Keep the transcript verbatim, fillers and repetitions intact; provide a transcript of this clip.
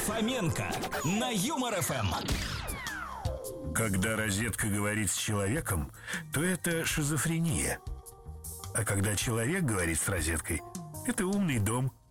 Фоменко на Юмор эф эм. Когда розетка говорит с человеком, то это шизофрения. А когда человек говорит с розеткой, это умный дом.